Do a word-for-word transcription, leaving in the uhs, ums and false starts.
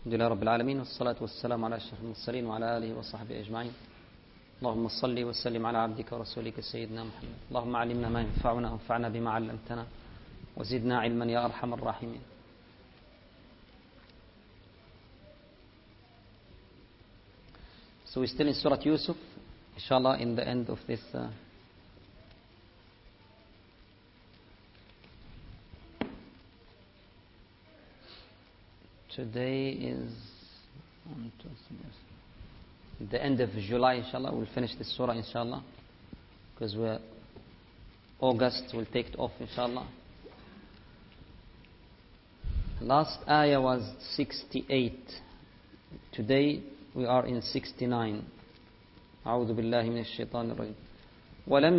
الحمد لله رب العالمين والصلاة والسلام على أشرف المرسلين وعلى آله وصحبه أجمعين. اللهم صل وسلم على عبدك ورسولك سيدنا محمد. اللهم علمنا ما ينفعنا وانفعنا بما علمتنا وزدنا علما يا أرحم الراحمين. So we're still in Surah Yusuf, inshallah, in the end of this uh, today is one, two, three, the end of July, inshallah. We'll finish this surah, inshallah, because we're August, we'll take it off, inshallah. Last ayah was sixty-eight. Today we are in sixty-nine. أعوذ بالله من الشيطان الرجيم. ولم